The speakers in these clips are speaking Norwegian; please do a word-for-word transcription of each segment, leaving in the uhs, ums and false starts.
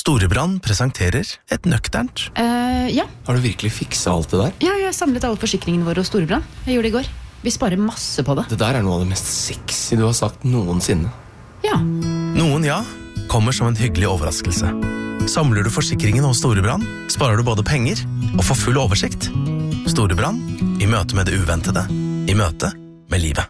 Storebrand presenterer et nøkternt. Uh, ja. Har du virkelig fikset alt det der? Ja, jeg samlet alle forsikringene våre hos Storebrand. Jeg gjorde det i går. Vi sparer masse på det. Det der er noe av det mest sexy du har sagt noensinne. Ja. Noen ja, kommer som en hyggelig overraskelse. Samler du forsikringen hos Storebrand, sparer du både penger og får full oversikt. Storebrand, i møte med det uventede. I møte med livet.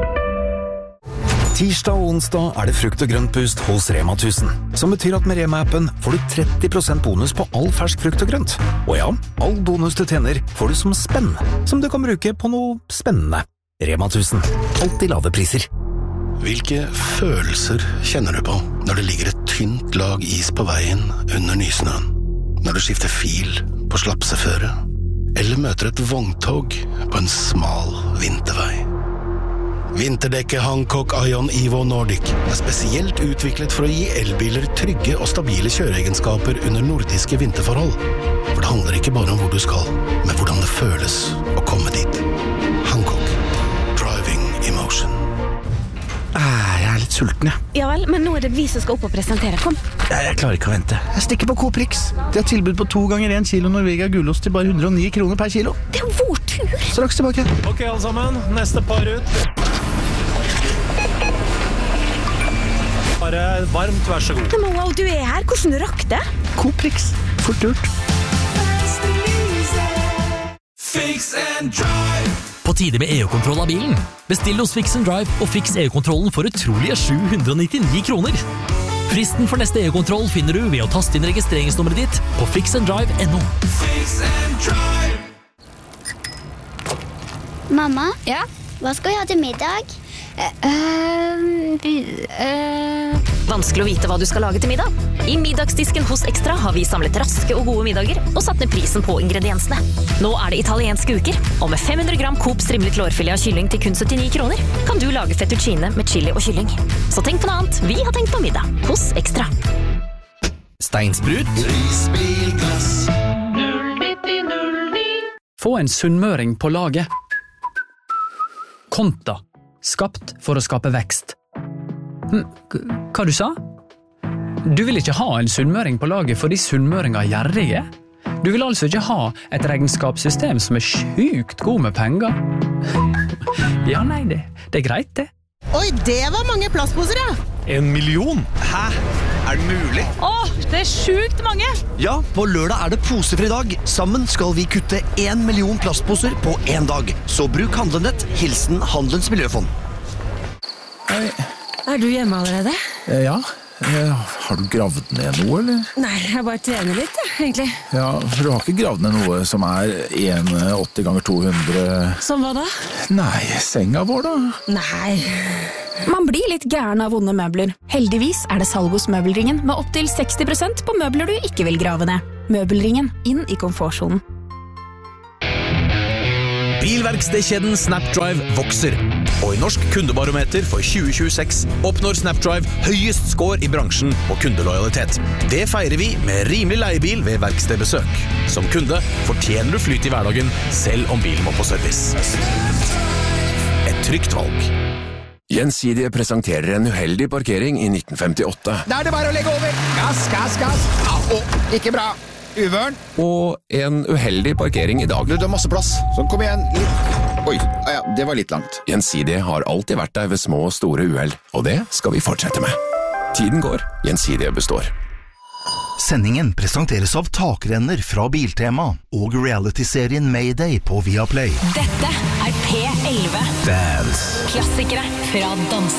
Tirsdag og onsdag er det frukt og grønt boost hos Rema tusen, som betyr at med Rema-appen får du tretti prosent bonus på all fersk frukt og grønt. Og ja, all bonus du tjener får du som spenn, som du kan bruke på noe spennende. Rema tusen, alltid lave priser. Hvilke følelser kjenner du på når det ligger et tynt lag is på veien under nysnøen? Når du skifter fil på slapseføre? Eller møter et vogntog på en smal vintervei? Vinterdekket Hancock Ion Evo Nordic er spesielt utviklet for å gi elbiler trygge og stabile kjøreegenskaper under nordiske vinterforhold. For det handler ikke bare om hvor du skal, men hvordan det føles å komme dit. Hancock. Driving emotion. Ah, jeg er litt sulten, jeg. Ja vel, men nå er det vi som skal opp og presentere. Kom. Ja, jeg klarer ikke å vente. Jeg stikker på Coprix. De har tilbud på to ganger en kilo Norvegia gulost til bare hundre og ni kroner per kilo. Det er jo vår tur. Straks tilbake. Ok, alle sammen. Neste par ut. Bare varmt, vær så god. Men wow, du er her. Hvordan rakk det? Coprix. Fort gjort. Fix and Drive. På tide med E U-kontroll av bilen. Bestill hos Fix and Drive og fiks E U-kontrollen for utrolige sju hundre og nittini kroner. Fristen for neste E U-kontroll finner du ved å taste inn registreringsnummeret ditt på fix and drive punktum no. Fix and Drive. Mamma? Ja? Hva skal vi ha til middag? Uh, uh, Vanskelig å vite hva du skal lage til middag. I middagsdisken hos Extra har vi samlet raske og gode middager og satt ned prisen på ingrediensene. Nå er det italienske uker, og med fem hundre gram Coop strimlet lårfilet av kylling til kun syttini kroner kan du lage fettuccine med chili og kylling. Så tenk på noe annet. Vi har tenkt på middag hos Extra. Steinsprut. Prisbilglass. Få en sunnmøring på laget. Konta. Skapt for å skape vekst. Hva du sa? Du vil ikke ha en sunnmøring på laget fordi sunnmøringer er gjerrige? Du vil altså ikke ha et regnskapssystem som er sjukt god med penger? Ja, nei, det, det er greit det. Oi, det var mange plastposer, ja! En million? Hæ? Er det mulig? Åh, det er sjukt mange! Ja, på lørdag er det posefri dag. Sammen skal vi kutte en million plastposer på en dag. Så bruk Handlenett, hilsen Handelens Miljøfond. Hei. Er du hjemme allerede? Ja, har du gravd ned noe, eller? Nei, jeg bare trener litt, ja, egentlig. Ja, for du har ikke gravd ned noe som er en komma åtti ganger to hundre... Som hva da? Nei, senga vår da. Nei. Man blir litt gæren av vonde møbler. Heldigvis er det salg hos Møbelringen med opp til seksti prosent på møbler du ikke vil grave ned. Møbelringen, inn i komfortzonen. Bilverkstedkjeden Snapdrive vokser, og i Norsk kundebarometer for tjue tjueseks oppnår Snapdrive høyest score i bransjen på kundelojalitet. Det feirer vi med rimelig leiebil ved verkstedbesøk. Som kunde fortjener du flyt i hverdagen, selv om bilen må på service. Et trygt valg. Gjensidige presenterer en uheldig parkering i nitten femtiåtte. Da er det bare å legge over. Gass, gass, gass. Au, ikke bra. Uvørn. Og en uheldig parkering i dag. Du, det er masse plass. Så kom igjen. Litt. Oi, ja, det var litt langt. Gjensidige har alltid vært der ved små og store uheld, og det skal vi fortsette med. Tiden går, Gjensidige består. Sendingen presenteres av takrenner fra Biltema og reality-serien Mayday på Viaplay. Dette er P elleve. Dance. Klassikere fra dans.